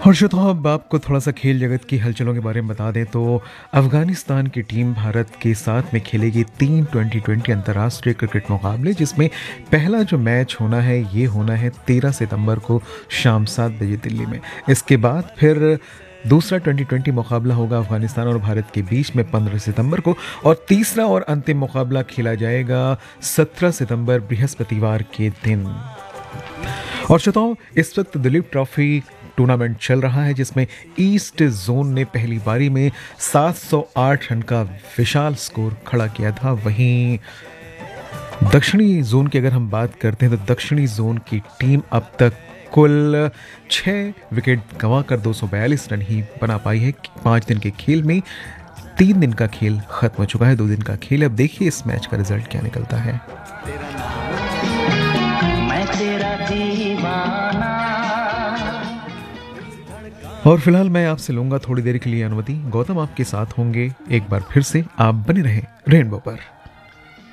और श्रोताओ, अब आपको थोड़ा-सा खेल जगत की हलचलों के बारे में बता दें तो अफ़गानिस्तान की टीम भारत के साथ में खेलेगी 3 2020 अंतर्राष्ट्रीय क्रिकेट मुकाबले, जिसमें पहला जो मैच होना है ये होना है 13 सितंबर को शाम 7 बजे दिल्ली में। इसके बाद फिर दूसरा 2020 मुकाबला होगा अफ़गानिस्तान और भारत के बीच में 15 सितंबर को, और तीसरा और अंतिम मुकाबला खेला जाएगा 17 सितंबर बृहस्पतिवार के दिन। और श्रोताओ, इस वक्त दिलीप ट्रॉफी टूर्नामेंट चल रहा है, जिसमें ईस्ट जोन ने पहली पारी में 708 रन का विशाल स्कोर खड़ा किया था। वहीं दक्षिणी जोन की अगर हम बात करते हैं तो दक्षिणी जोन की टीम अब तक कुल 6 विकेट गंवाकर 242 रन ही बना पाई है 5 दिन के खेल में। 3 दिन का खेल खत्म हो चुका है, 2 दिन का खेल। अब देखिए इस मैच का रिजल्ट क्या निकलता है। मैं तेरा दीवाना। और फिलहाल मैं आपसे लूंगा थोड़ी देर के लिए अनुमति। गौतम आपके साथ होंगे एक बार फिर से। आप बने रहें रेनबो पर।